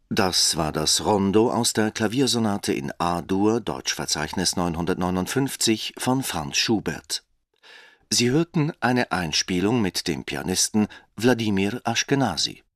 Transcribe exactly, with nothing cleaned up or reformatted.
Das war das Rondo aus der Klaviersonate in A-Dur, Deutschverzeichnis neunhundertneunundfünfzig von Franz Schubert. Sie hörten eine Einspielung mit dem Pianisten Wladimir Aschkenasy.